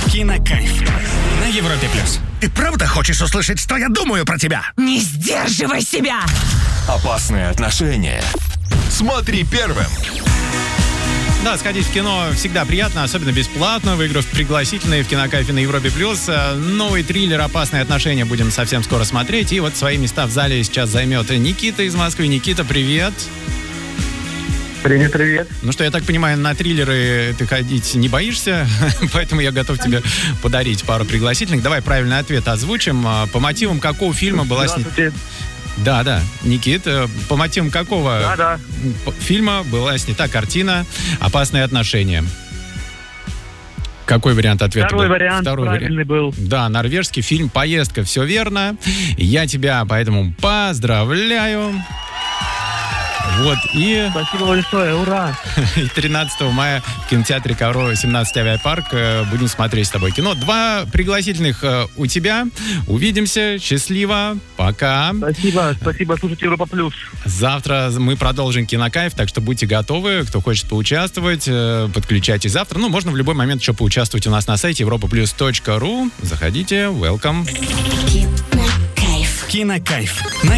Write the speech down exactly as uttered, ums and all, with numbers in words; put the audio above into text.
Кинокайф на Европе плюс. Ты правда хочешь услышать, что я думаю про тебя? Не сдерживай себя! Опасные отношения. Смотри первым. Да, сходить в кино всегда приятно, особенно бесплатно, выиграв пригласительные в Кинокайфе на Европе+. плюс. Новый триллер «Опасные отношения» будем совсем скоро смотреть. И вот свои места в зале сейчас займет Никита из Москвы. Никита, привет. Привет, привет. Ну что, я так понимаю, на триллеры ты ходить не боишься, поэтому я готов тебе подарить пару пригласительных. Давай правильный ответ озвучим. По мотивам какого фильма была снята... Да, да, Никит, по мотивам какого да, да. фильма была снята картина «Опасные отношения»? Какой вариант ответа? Второй был? вариант Второй правильный вариант. был. Да, норвежский фильм «Поездка». Все верно. Я тебя поэтому поздравляю. Вот, и... Спасибо большое, ура! И тринадцатого мая в кинотеатре Ковровый семнадцать Авиапарк будем смотреть с тобой кино. Два пригласительных у тебя. Увидимся. Счастливо. Пока. Спасибо, спасибо. Слушайте Европа Плюс. Завтра мы продолжим Кинокайф, так что будьте готовы. Кто хочет поучаствовать, подключайтесь завтра. Ну, можно в любой момент еще поучаствовать у нас на сайте европа плюс точка ру. Заходите. Welcome. Кинокайф на